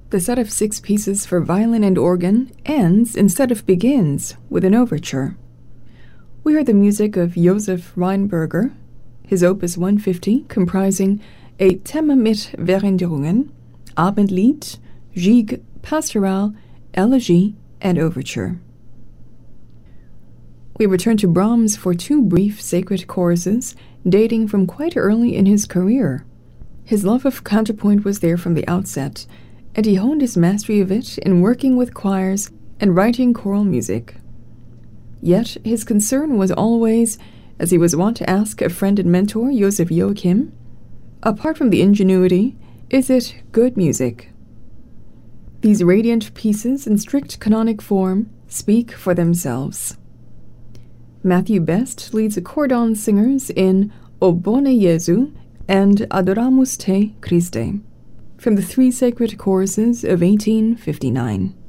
The set of 6 pieces for violin and organ ends instead of begins with an overture. We heard the music of Josef Rheinberger, his Opus 150 comprising a Thema mit Veränderungen, Abendlied, Gigue, Pastoral, Elegie, and Overture. We return to Brahms for 2 brief sacred choruses dating from quite early in his career. His love of counterpoint was there from the outset, and he honed his mastery of it in working with choirs and writing choral music. Yet his concern was always, as he was wont to ask a friend and mentor, Joseph Joachim, apart from the ingenuity, is it good music? These radiant pieces in strict canonic form speak for themselves. Matthew Best leads accordon singers in O Bone Jesu and Adoramus Te, Christe, from the 3 sacred choruses of 1859.